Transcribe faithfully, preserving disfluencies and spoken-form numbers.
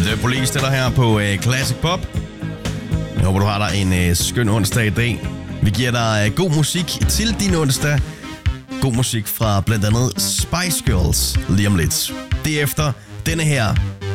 The Police stiller her på uh, Classic Pop. Jeg håber, du har dig en uh, skøn onsdag i dag. Vi giver dig uh, god musik til din onsdag. God musik fra blandt andet Spice Girls lige om lidt. Det er efter denne her